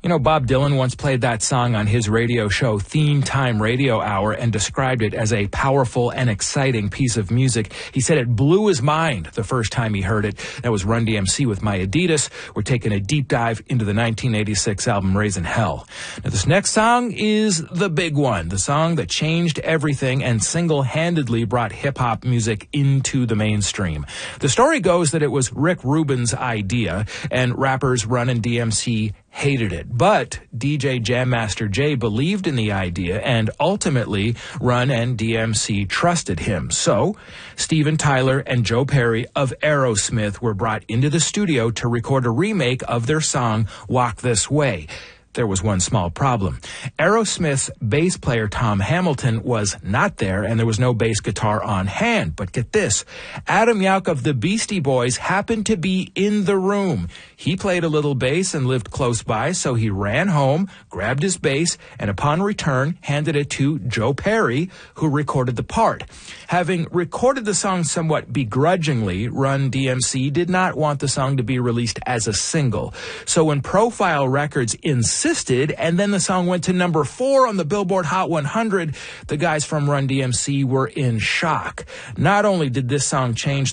You know, Bob Dylan once played that song on his radio show, Theme Time Radio Hour, and described it as a powerful and exciting piece of music. He said it blew his mind the first time he heard it. That was Run DMC with My Adidas. We're taking a deep dive into the 1986 album Raising Hell. Now, this next song is the big one, the song that changed everything and single-handedly brought hip-hop music into the mainstream. The story goes that it was Rick Rubin's idea, and rappers Run and DMC hated it. But DJ Jam Master Jay believed in the idea, and ultimately Run and DMC trusted him. So Steven Tyler and Joe Perry of Aerosmith were brought into the studio to record a remake of their song Walk This Way. There was one small problem. Aerosmith's bass player Tom Hamilton was not there, and there was no bass guitar on hand. But get this, Adam Yauch of the Beastie Boys happened to be in the room. He played a little bass and lived close by, so he ran home, grabbed his bass, and upon return, handed it to Joe Perry, who recorded the part. Having recorded the song somewhat begrudgingly, Run DMC did not want the song to be released as a single. So when Profile Records insisted, and then the song went to number 4 on the Billboard Hot 100, the guys from Run DMC were in shock. Not only did this song change